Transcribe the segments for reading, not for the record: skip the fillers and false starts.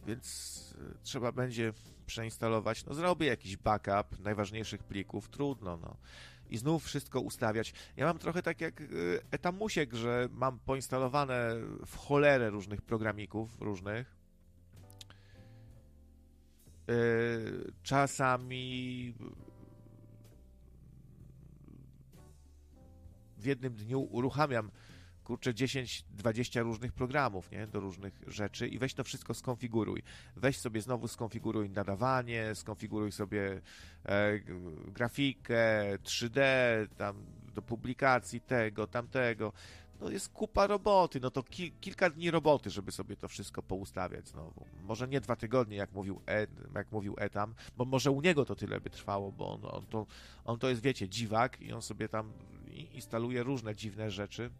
więc trzeba będzie przeinstalować. No zrobię jakiś backup najważniejszych plików, trudno, no. I znów wszystko ustawiać. Ja mam trochę tak jak Etamusiek, że mam poinstalowane w cholerę różnych programików różnych. Czasami w jednym dniu uruchamiam 10-20 różnych programów, nie? Do różnych rzeczy i weź to wszystko skonfiguruj. Weź sobie znowu skonfiguruj nadawanie, skonfiguruj sobie grafikę, 3D, tam do publikacji tego, tamtego. No jest kupa roboty, no to kilka dni roboty, żeby sobie to wszystko poustawiać znowu. Może nie 2 tygodnie, jak mówił Etam, bo może u niego to tyle by trwało, bo on to jest, wiecie, dziwak i on sobie tam instaluje różne dziwne rzeczy.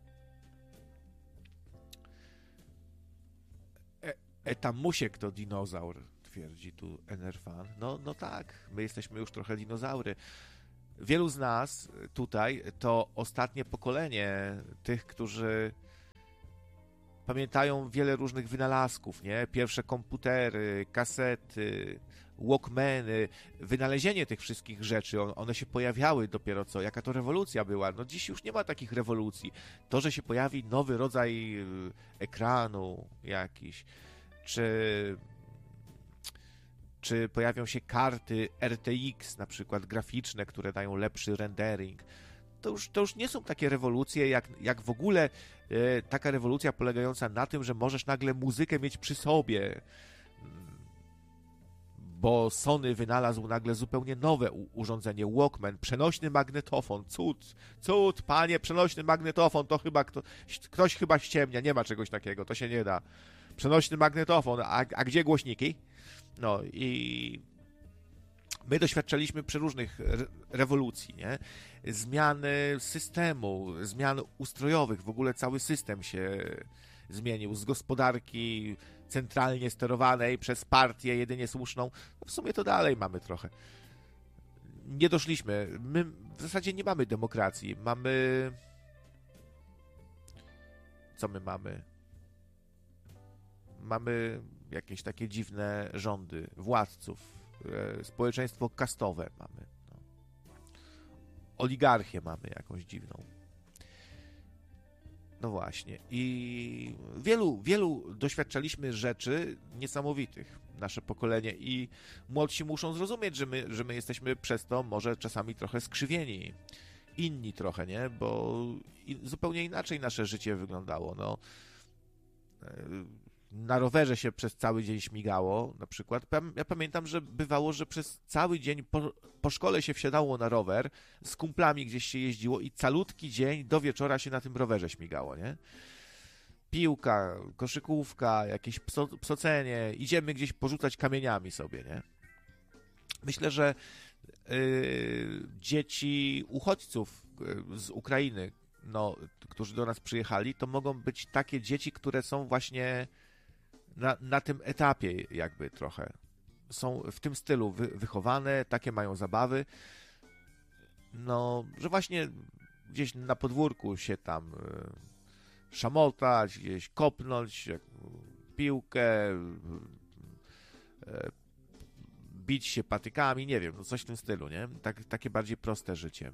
Etamusiek to dinozaur, twierdzi tu Enerfan. No tak, my jesteśmy już trochę dinozaury. Wielu z nas tutaj to ostatnie pokolenie tych, którzy pamiętają wiele różnych wynalazków, nie? Pierwsze komputery, kasety, walkmany, wynalezienie tych wszystkich rzeczy, one się pojawiały dopiero co, jaka to rewolucja była. No dziś już nie ma takich rewolucji. To, że się pojawi nowy rodzaj ekranu jakiś, czy pojawią się karty RTX, na przykład graficzne, które dają lepszy rendering. To już nie są takie rewolucje, jak w ogóle taka rewolucja polegająca na tym, że możesz nagle muzykę mieć przy sobie, bo Sony wynalazł nagle zupełnie nowe urządzenie, Walkman, przenośny magnetofon, cud, panie, przenośny magnetofon, to chyba ktoś chyba ściemnia, nie ma czegoś takiego, to się nie da. Przenośny magnetofon, a gdzie głośniki? No i my doświadczaliśmy przeróżnych rewolucji, nie? Zmiany systemu, zmian ustrojowych, w ogóle cały system się zmienił z gospodarki centralnie sterowanej przez partię jedynie słuszną. No w sumie to dalej mamy trochę. Nie doszliśmy. My w zasadzie nie mamy demokracji. Co my mamy? Mamy jakieś takie dziwne rządy, władców, społeczeństwo kastowe mamy. No. Oligarchię mamy jakąś dziwną. No właśnie. I wielu doświadczaliśmy rzeczy niesamowitych, nasze pokolenie, i młodsi muszą zrozumieć, że my jesteśmy przez to może czasami trochę skrzywieni. Inni trochę, nie? Bo zupełnie inaczej nasze życie wyglądało. No. Na rowerze się przez cały dzień śmigało, na przykład. Ja pamiętam, że bywało, że przez cały dzień po szkole się wsiadało na rower, z kumplami gdzieś się jeździło i calutki dzień do wieczora się na tym rowerze śmigało, nie? Piłka, koszykówka, jakieś psocenie, idziemy gdzieś porzucać kamieniami sobie, nie? Myślę, że dzieci uchodźców z Ukrainy, no, którzy do nas przyjechali, to mogą być takie dzieci, które są właśnie na tym etapie jakby trochę. Są w tym stylu wychowane, takie mają zabawy. No, że właśnie gdzieś na podwórku się tam szamotać, gdzieś kopnąć piłkę, bić się patykami, nie wiem, no coś w tym stylu, nie? Takie bardziej proste życie.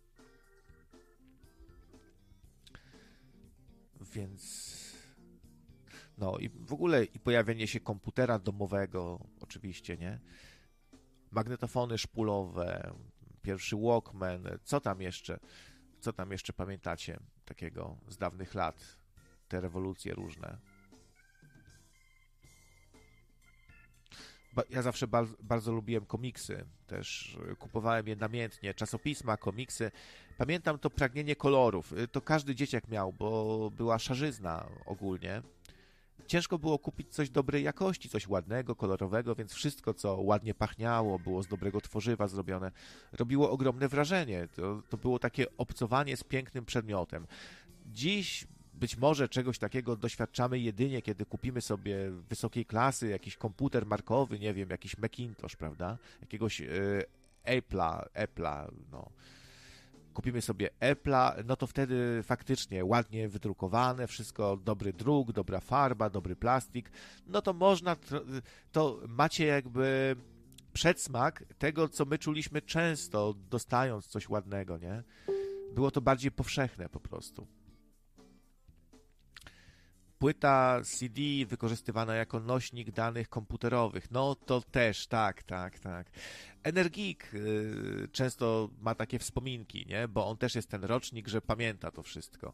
Więc no i w ogóle i pojawienie się komputera domowego, oczywiście, nie? Magnetofony szpulowe, pierwszy Walkman, co tam jeszcze pamiętacie takiego z dawnych lat? Te rewolucje różne. Ja zawsze bardzo lubiłem komiksy, też kupowałem je namiętnie, czasopisma, komiksy. Pamiętam to pragnienie kolorów, to każdy dzieciak miał, bo była szarzyzna ogólnie. Ciężko było kupić coś dobrej jakości, coś ładnego, kolorowego, więc wszystko, co ładnie pachniało, było z dobrego tworzywa zrobione, robiło ogromne wrażenie. To było takie obcowanie z pięknym przedmiotem. Dziś być może czegoś takiego doświadczamy jedynie, kiedy kupimy sobie wysokiej klasy jakiś komputer markowy, nie wiem, jakiś Macintosh, prawda? Jakiegoś Apple'a, no. kupimy sobie Apple'a, no to wtedy faktycznie ładnie wydrukowane, wszystko, dobry druk, dobra farba, dobry plastik, no to można, to macie jakby przedsmak tego, co my czuliśmy często, dostając coś ładnego, nie? Było to bardziej powszechne po prostu. Płyta CD wykorzystywana jako nośnik danych komputerowych. No to też, tak. Energik często ma takie wspominki, nie? Bo on też jest ten rocznik, że pamięta to wszystko.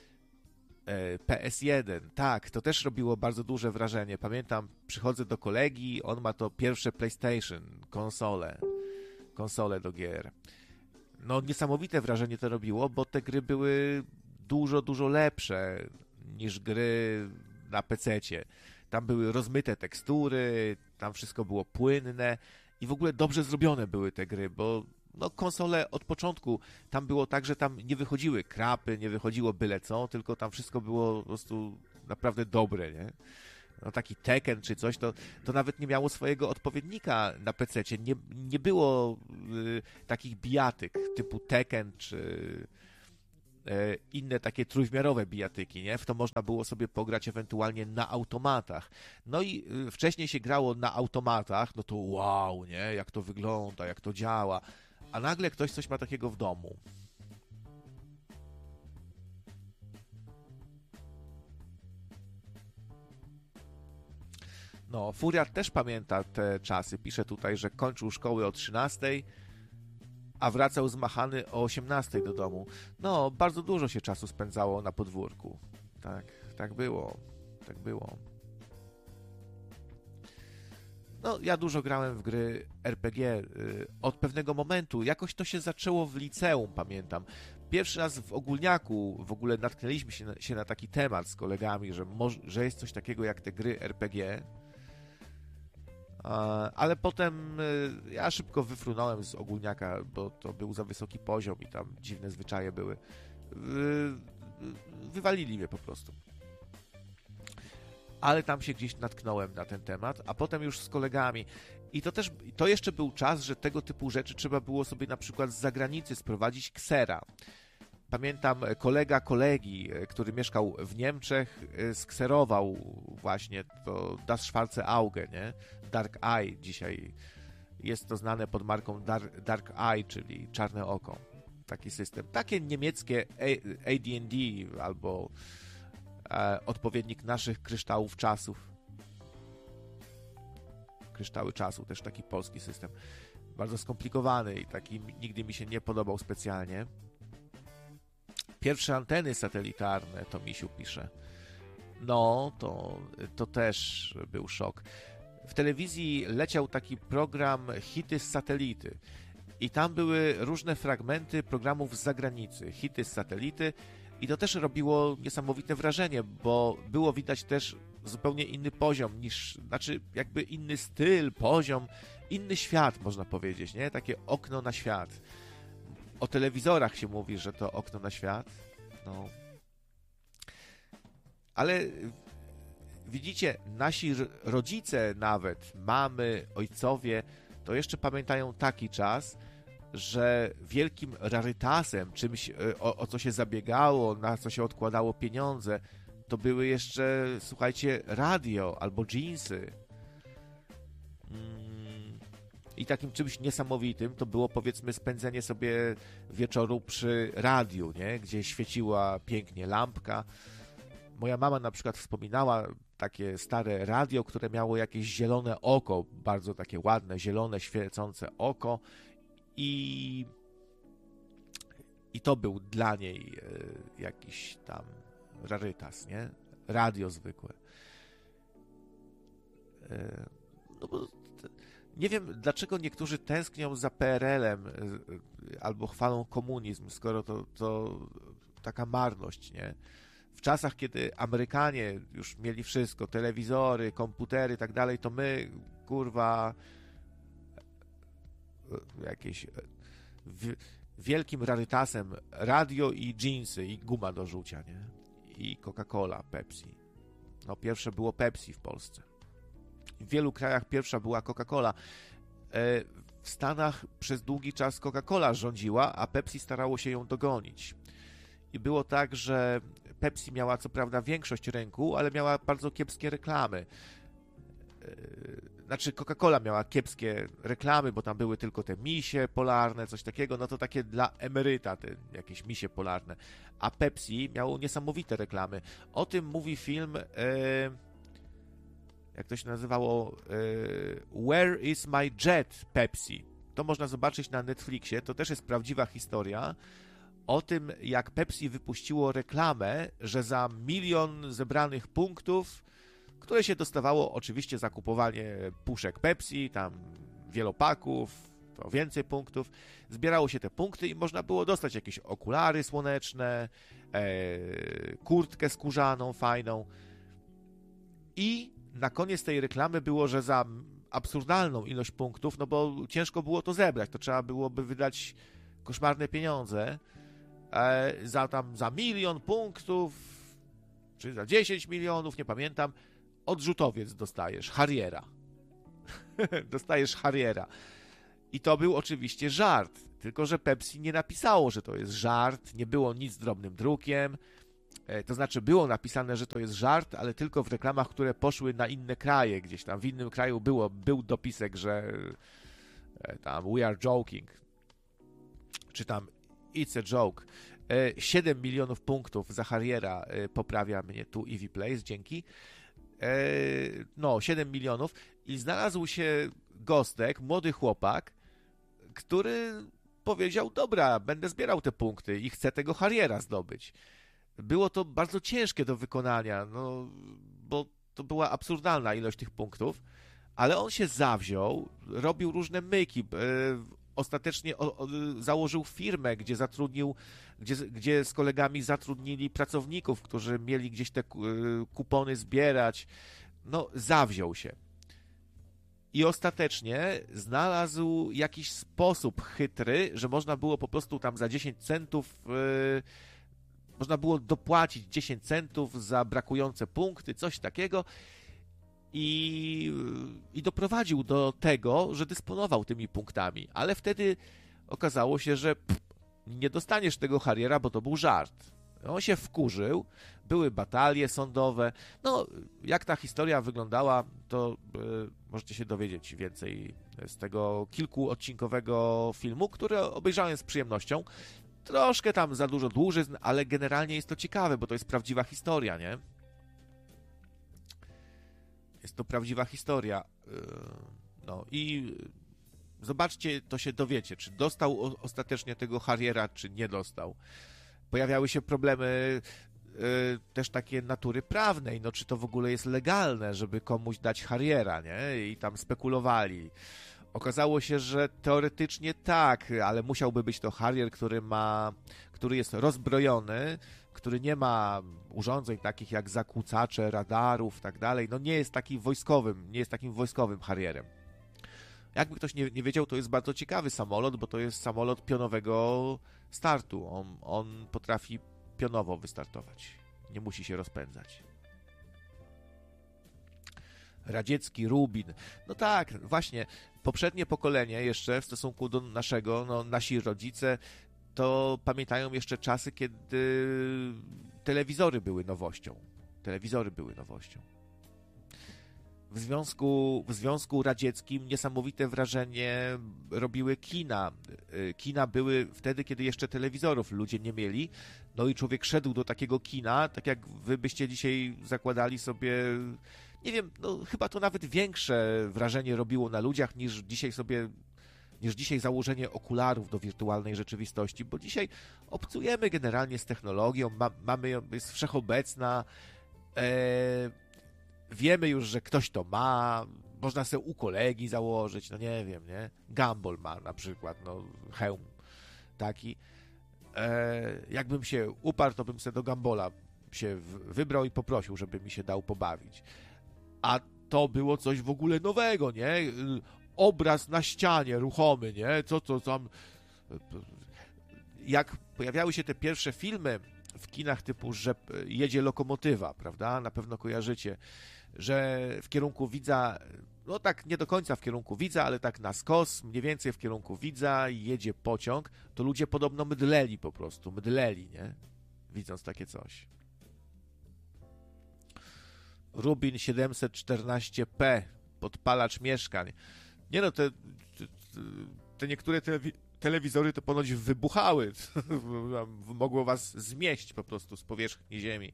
PS1, tak, to też robiło bardzo duże wrażenie. Pamiętam, przychodzę do kolegi, on ma to pierwsze PlayStation, konsole do gier. No niesamowite wrażenie to robiło, bo te gry były dużo lepsze niż gry na PC-cie. Tam były rozmyte tekstury, tam wszystko było płynne i w ogóle dobrze zrobione były te gry, bo no konsole od początku, tam było tak, że tam nie wychodziły krapy, nie wychodziło byle co, tylko tam wszystko było po prostu naprawdę dobre, nie? No taki Tekken czy coś, to nawet nie miało swojego odpowiednika na PC-cie. Nie było takich bijatyk typu Tekken czy inne takie trójwymiarowe bijatyki, nie? W to można było sobie pograć ewentualnie na automatach. No i wcześniej się grało na automatach, no to wow, nie? Jak to wygląda, jak to działa. A nagle ktoś coś ma takiego w domu. No, Furiat też pamięta te czasy. Pisze tutaj, że kończył szkoły o 13, a wracał zmachany o 18 do domu. No, bardzo dużo się czasu spędzało na podwórku. Tak było. No, ja dużo grałem w gry RPG od pewnego momentu. Jakoś to się zaczęło w liceum, pamiętam. Pierwszy raz w ogólniaku w ogóle natknęliśmy się na taki temat z kolegami, że jest coś takiego jak te gry RPG. Ale potem ja szybko wyfrunąłem z ogólniaka, bo to był za wysoki poziom i tam dziwne zwyczaje były. Wywalili mnie po prostu. Ale tam się gdzieś natknąłem na ten temat, a potem już z kolegami. I to jeszcze był czas, że tego typu rzeczy trzeba było sobie na przykład z zagranicy sprowadzić ksera. Pamiętam kolega kolegi, który mieszkał w Niemczech, skserował właśnie to Das Schwarze Auge, nie? Dark Eye dzisiaj. Jest to znane pod marką Dark Eye, czyli czarne oko. Taki system. Takie niemieckie AD&D albo odpowiednik naszych kryształów czasów. Kryształy czasu, też taki polski system. Bardzo skomplikowany i taki nigdy mi się nie podobał specjalnie. Pierwsze anteny satelitarne, to Misiu pisze. No, to też był szok. W telewizji leciał taki program Hity z satelity i tam były różne fragmenty programów z zagranicy, hity z satelity i to też robiło niesamowite wrażenie, bo było widać też zupełnie inny poziom znaczy jakby inny styl, poziom, inny świat, można powiedzieć, nie? Takie okno na świat. O telewizorach się mówi, że to okno na świat. No. Ale widzicie, nasi rodzice nawet, mamy, ojcowie, to jeszcze pamiętają taki czas, że wielkim rarytasem, czymś, o co się zabiegało, na co się odkładało pieniądze, to były jeszcze, słuchajcie, radio albo dżinsy. I takim czymś niesamowitym to było, powiedzmy, spędzenie sobie wieczoru przy radiu, nie? Gdzie świeciła pięknie lampka. Moja mama na przykład wspominała takie stare radio, które miało jakieś zielone oko, bardzo takie ładne, zielone, świecące oko i to był dla niej jakiś tam rarytas, nie? Radio zwykłe. No bo nie wiem, dlaczego niektórzy tęsknią za PRL-em albo chwalą komunizm, skoro to taka marność, nie? W czasach, kiedy Amerykanie już mieli wszystko, telewizory, komputery i tak dalej, to my, kurwa, jakieś wielkim rarytasem radio i dżinsy i guma do rzucia, nie? I Coca-Cola, Pepsi. No pierwsze było Pepsi w Polsce. W wielu krajach pierwsza była Coca-Cola. w Stanach przez długi czas Coca-Cola rządziła, a Pepsi starało się ją dogonić. I było tak, że Pepsi miała co prawda większość rynku, ale miała bardzo kiepskie reklamy. Znaczy Coca-Cola miała kiepskie reklamy, bo tam były tylko te misie polarne, coś takiego, no to takie dla emeryta, te jakieś misie polarne. A Pepsi miało niesamowite reklamy. O tym mówi film, jak to się nazywało, Where is my jet, Pepsi. To można zobaczyć na Netflixie, to też jest prawdziwa historia o tym, jak Pepsi wypuściło reklamę, że za 1 000 000 zebranych punktów, które się dostawało oczywiście za kupowanie puszek Pepsi, tam wielopaków, to więcej punktów, zbierało się te punkty i można było dostać jakieś okulary słoneczne, kurtkę skórzaną fajną. I na koniec tej reklamy było, że za absurdalną ilość punktów, no bo ciężko było to zebrać, to trzeba byłoby wydać koszmarne pieniądze, za 1 000 000 punktów, czy za 10 milionów, nie pamiętam, odrzutowiec dostajesz, Harriera. Dostajesz Harriera. I to był oczywiście żart, tylko że Pepsi nie napisało, że to jest żart, nie było nic drobnym drukiem, to znaczy było napisane, że to jest żart, ale tylko w reklamach, które poszły na inne kraje, gdzieś tam w innym kraju był dopisek, że tam we are joking, czy tam it's a joke. 7 milionów punktów za Harriera poprawia mnie tu Eevee Place, dzięki. 7 milionów i znalazł się gostek, młody chłopak, który powiedział, dobra, będę zbierał te punkty i chcę tego Harriera zdobyć. Było to bardzo ciężkie do wykonania, no, bo to była absurdalna ilość tych punktów, ale on się zawziął, robił różne myki, ostatecznie założył firmę, gdzie z kolegami zatrudnili pracowników, którzy mieli gdzieś te kupony zbierać. No, zawziął się. I ostatecznie znalazł jakiś sposób chytry, że można było po prostu tam za 10 centów można było dopłacić 10 centów za brakujące punkty, coś takiego. I doprowadził do tego, że dysponował tymi punktami. Ale wtedy okazało się, że nie dostaniesz tego Harriera, bo to był żart. On się wkurzył, były batalie sądowe. No, jak ta historia wyglądała, to możecie się dowiedzieć więcej z tego kilkuodcinkowego filmu, który obejrzałem z przyjemnością. Troszkę tam za dużo dłużyzn, ale generalnie jest to ciekawe, bo to jest prawdziwa historia, nie? Jest to prawdziwa historia. No i zobaczcie, to się dowiecie, czy dostał ostatecznie tego Harriera, czy nie dostał. Pojawiały się problemy też takie natury prawnej, no czy to w ogóle jest legalne, żeby komuś dać Harriera, nie? I tam spekulowali. Okazało się, że teoretycznie tak, ale musiałby być to Harrier, który jest rozbrojony, który nie ma urządzeń takich jak zakłócacze, radarów, tak dalej. No nie jest takim wojskowym Harrierem. Jakby ktoś nie wiedział, to jest bardzo ciekawy samolot, bo to jest samolot pionowego startu. On potrafi pionowo wystartować. Nie musi się rozpędzać. Radziecki Rubin. No tak, właśnie, poprzednie pokolenie jeszcze w stosunku do naszego, no nasi rodzice to pamiętają jeszcze czasy, kiedy telewizory były nowością. W Związku Radzieckim niesamowite wrażenie robiły kina. Kina były wtedy, kiedy jeszcze telewizorów ludzie nie mieli. No i człowiek szedł do takiego kina, tak jak wy byście dzisiaj zakładali sobie, nie wiem, no chyba to nawet większe wrażenie robiło na ludziach niż dzisiaj założenie okularów do wirtualnej rzeczywistości, bo dzisiaj obcujemy generalnie z technologią, jest wszechobecna, wiemy już, że ktoś to ma, można sobie u kolegi założyć, no nie wiem, nie? Gumball ma na przykład, no hełm taki. Jakbym się uparł, to bym sobie do Gumballa się wybrał i poprosił, żeby mi się dał pobawić. A to było coś w ogóle nowego, nie? Obraz na ścianie, ruchomy, nie? Co to tam... Jak pojawiały się te pierwsze filmy w kinach typu, że jedzie lokomotywa, prawda? Na pewno kojarzycie. że w kierunku widza, no tak nie do końca w kierunku widza, ale tak na skos, mniej więcej w kierunku widza jedzie pociąg, to ludzie podobno mdleli po prostu, nie? Widząc takie coś. Rubin 714p, podpalacz mieszkań. Nie no, te niektóre telewizory to ponoć wybuchały. Mogło was zmieść po prostu z powierzchni ziemi.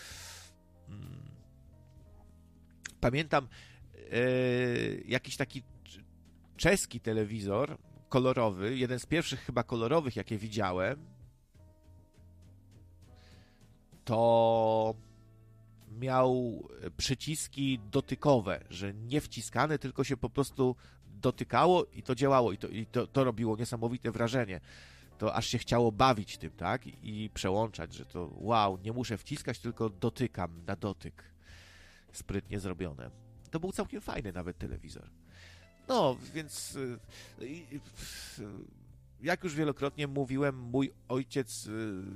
Pamiętam jakiś taki czeski telewizor kolorowy, jeden z pierwszych chyba kolorowych, jakie widziałem, to miał przyciski dotykowe, że nie wciskane, tylko się po prostu dotykało i to działało i to robiło niesamowite wrażenie. To aż się chciało bawić tym, tak? I przełączać, że to wow, nie muszę wciskać, tylko dotykam na dotyk. Sprytnie zrobione. To był całkiem fajny nawet telewizor. No, więc jak już wielokrotnie mówiłem, mój ojciec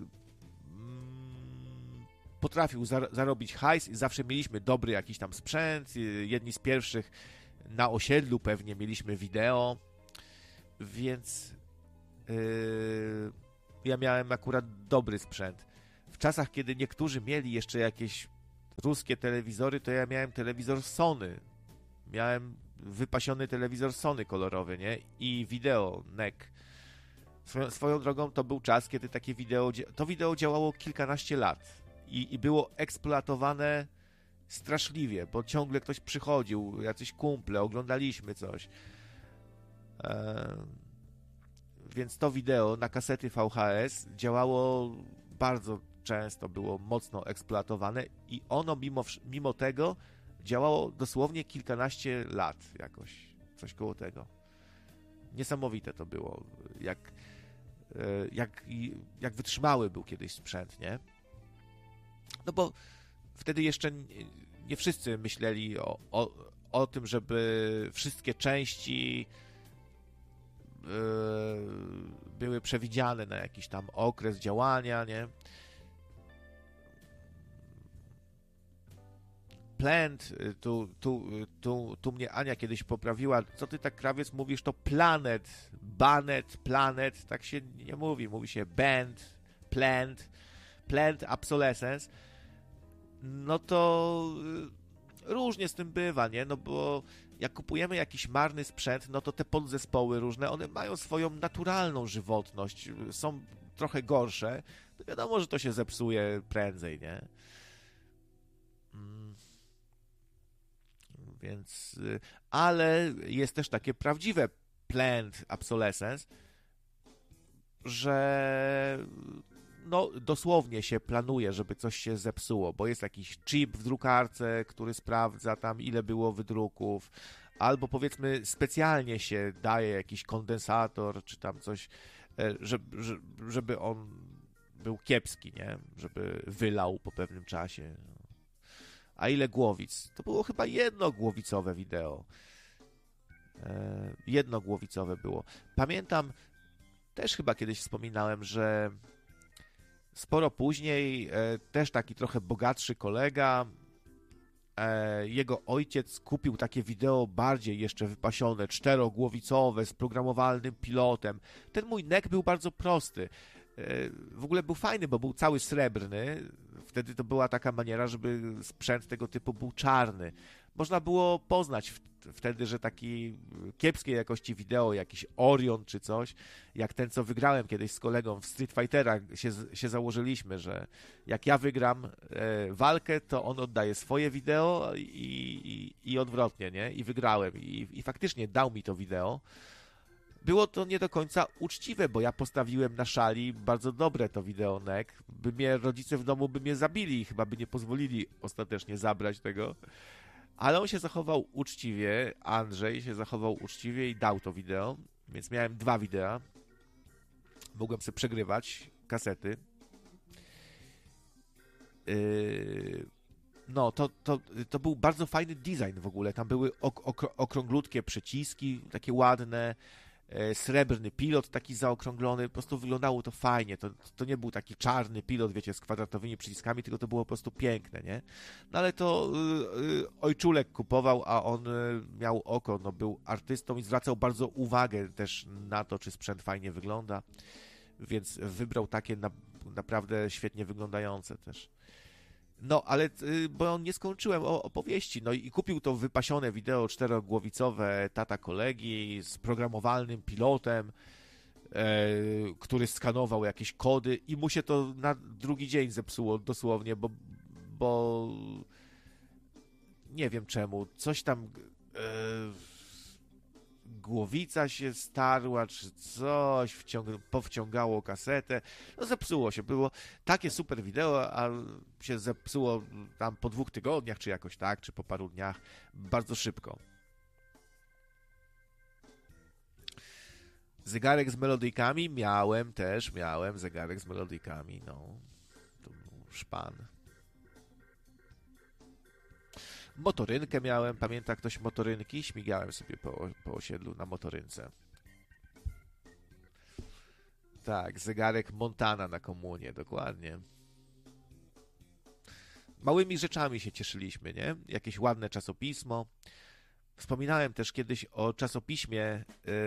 potrafił zarobić hajs i zawsze mieliśmy dobry jakiś tam sprzęt. Jedni z pierwszych na osiedlu pewnie mieliśmy wideo, więc ja miałem akurat dobry sprzęt. W czasach, kiedy niektórzy mieli jeszcze jakieś ruskie telewizory, to ja miałem telewizor Sony. Miałem wypasiony telewizor Sony kolorowy, nie? I wideo NEC. Swoją drogą to był czas, kiedy takie wideo działało kilkanaście lat i było eksploatowane straszliwie, bo ciągle ktoś przychodził, jacyś kumple, oglądaliśmy coś. Więc to wideo na kasety VHS działało bardzo często, było mocno eksploatowane i ono mimo tego działało dosłownie kilkanaście lat jakoś, coś koło tego. Niesamowite to było, jak wytrzymały był kiedyś sprzęt, nie? No bo wtedy jeszcze nie wszyscy myśleli o tym, żeby wszystkie części były przewidziane na jakiś tam okres działania, nie? Plant, tu mnie Ania kiedyś poprawiła, co ty tak, krawiec, mówisz, to planet, banet, planet, tak się nie mówi, mówi się band, plant obsolescence. No to różnie z tym bywa, nie? No bo jak kupujemy jakiś marny sprzęt, no to te podzespoły różne, one mają swoją naturalną żywotność, są trochę gorsze, to wiadomo, że to się zepsuje prędzej, nie? Więc, ale jest też takie prawdziwe planned obsolescence, że no dosłownie się planuje, żeby coś się zepsuło, bo jest jakiś chip w drukarce, który sprawdza tam, ile było wydruków, albo powiedzmy specjalnie się daje jakiś kondensator, czy tam coś, żeby on był kiepski, nie? Żeby wylał po pewnym czasie. A ile głowic? To było chyba jednogłowicowe wideo. Jednogłowicowe było. Pamiętam, też chyba kiedyś wspominałem, że sporo później też taki trochę bogatszy kolega, jego ojciec kupił takie wideo bardziej jeszcze wypasione, czterogłowicowe, z programowalnym pilotem. Ten mój NEC był bardzo prosty. W ogóle był fajny, bo był cały srebrny. Wtedy to była taka maniera, żeby sprzęt tego typu był czarny. Można było poznać wtedy, że taki kiepskiej jakości wideo, jakiś Orion czy coś, jak ten, co wygrałem kiedyś z kolegą w Street Fightera, się założyliśmy, że jak ja wygram walkę, to on oddaje swoje wideo i odwrotnie, nie? I wygrałem. I faktycznie dał mi to wideo. Było to nie do końca uczciwe, bo ja postawiłem na szali bardzo dobre to wideo NEC. Rodzice w domu by mnie zabili i chyba by nie pozwolili ostatecznie zabrać tego. Ale on się zachował uczciwie, Andrzej się zachował uczciwie i dał to wideo. Więc miałem 2 wideo. Mogłem sobie przegrywać kasety. No, to był bardzo fajny design w ogóle. Tam były okrąglutkie przyciski, takie ładne. srebrny pilot, taki zaokrąglony, po prostu wyglądało to fajnie, to nie był taki czarny pilot, wiecie, z kwadratowymi przyciskami, tylko to było po prostu piękne, nie? No ale to ojczulek kupował, a on miał oko, no był artystą i zwracał bardzo uwagę też na to, czy sprzęt fajnie wygląda, więc wybrał takie naprawdę świetnie wyglądające też. No, ale, bo nie skończyłem opowieści, no i kupił to wypasione wideo czterogłowicowe tata kolegi z programowalnym pilotem, który skanował jakieś kody i mu się to na drugi dzień zepsuło dosłownie, bo nie wiem czemu, coś tam głowica się starła, czy coś, powciągało kasetę, no zepsuło się, było takie super wideo, a się zepsuło tam po 2 tygodniach, czy jakoś tak, czy po paru dniach, bardzo szybko. Zegarek z melodyjkami? Miałem zegarek z melodyjkami, no, to był szpan. Motorynkę miałem, pamięta ktoś motorynki? Śmigałem sobie po osiedlu na motorynce. Tak, zegarek Montana na komunie, dokładnie. Małymi rzeczami się cieszyliśmy, nie? Jakieś ładne czasopismo. Wspominałem też kiedyś o czasopiśmie,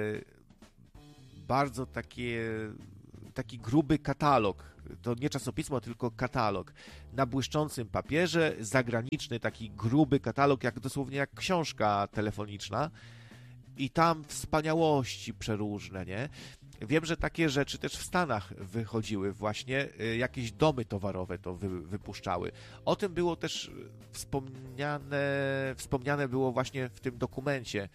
bardzo taki gruby katalog. To nie czasopismo, tylko katalog. Na błyszczącym papierze, zagraniczny taki gruby katalog, dosłownie jak książka telefoniczna. I tam wspaniałości przeróżne, nie? Wiem, że takie rzeczy też w Stanach wychodziły właśnie, jakieś domy towarowe to wypuszczały. O tym było też wspomniane było właśnie w tym dokumencie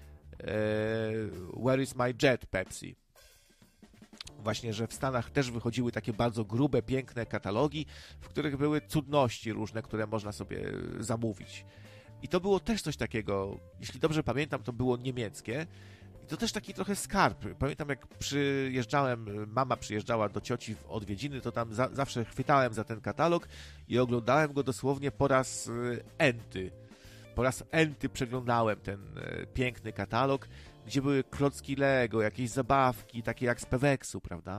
Where is my jet, Pepsi. Właśnie, że w Stanach też wychodziły takie bardzo grube, piękne katalogi, w których były cudności różne, które można sobie zamówić. I to było też coś takiego, jeśli dobrze pamiętam, to było niemieckie. I to też taki trochę skarb. Pamiętam, jak mama przyjeżdżała do cioci w odwiedziny, to tam zawsze chwytałem za ten katalog i oglądałem go dosłownie po raz enty. Po raz enty przeglądałem ten piękny katalog, gdzie były klocki Lego, jakieś zabawki, takie jak z Peweksu, prawda?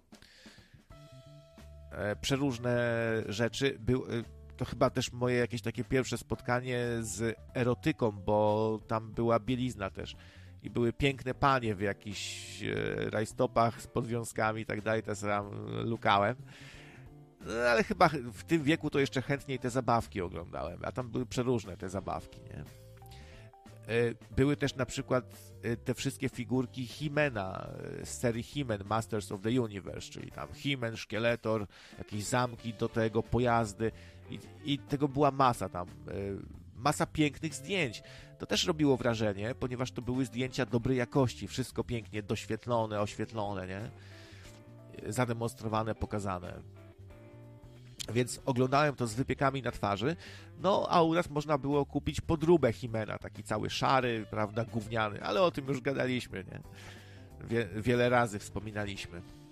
Przeróżne rzeczy. To chyba też moje jakieś takie pierwsze spotkanie z erotyką, bo tam była bielizna też. I były piękne panie w jakichś rajstopach z podwiązkami i tak dalej, to sam lukałem. No, ale chyba w tym wieku to jeszcze chętniej te zabawki oglądałem, a tam były przeróżne te zabawki, nie? Były też na przykład te wszystkie figurki He-Mana z serii He-Man Masters of the Universe, czyli tam He-Man, Szkieletor, jakieś zamki do tego, pojazdy i tego była masa tam, masa pięknych zdjęć. To też robiło wrażenie, ponieważ to były zdjęcia dobrej jakości, wszystko pięknie doświetlone, oświetlone, nie? Zademonstrowane, pokazane. Więc oglądałem to z wypiekami na twarzy, no a u nas można było kupić podróbę He-Mana, taki cały szary, prawda, gówniany, ale o tym już gadaliśmy, nie? Wiele razy wspominaliśmy.